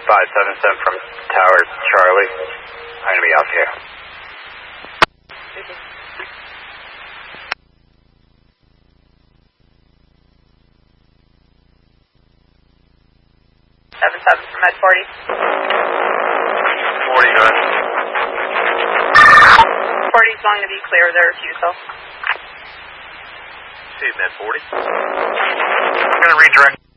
577 from Tower Charlie. I'm going to be out here. 77 from Med 40. 40, go ahead. 40 is going to be clear of their refusal. See, Med 40. I'm going to redirect.